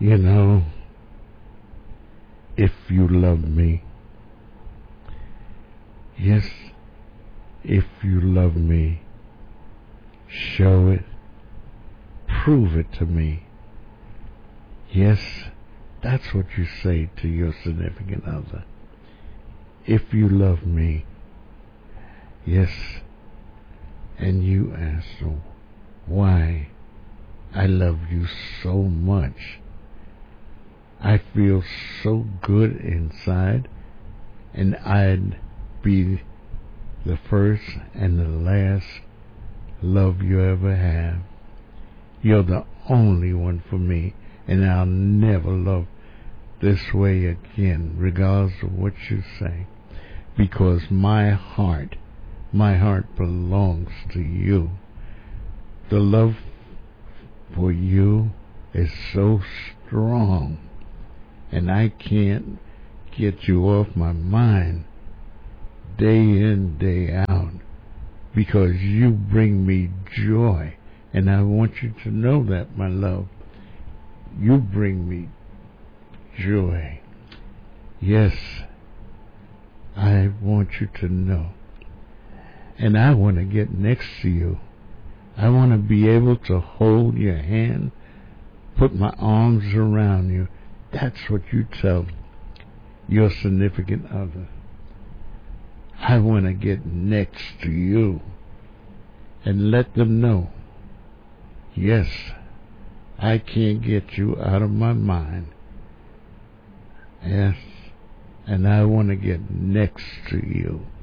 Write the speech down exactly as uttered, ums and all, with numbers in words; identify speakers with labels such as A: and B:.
A: You know, if you love me, yes, if you love me, show it, prove it to me. Yes, that's what you say to your significant other. If you love me, yes, and you ask them why I love you so much. I feel so good inside, and I'd be the first and the last love you ever have. You're the only one for me, and I'll never love this way again, regardless of what you say, because my heart, my heart belongs to you. The love for you is so strong, and I can't get you off my mind day in, day out, because you bring me joy, and I want you to know that, my love. You bring me joy. Yes, I want you to know. And I want to get next to you. I want to be able to hold your hand, put my arms around you. That's what you tell your significant other. I want to get next to you and let them know, yes, I can't get you out of my mind. Yes, and I want to get next to you.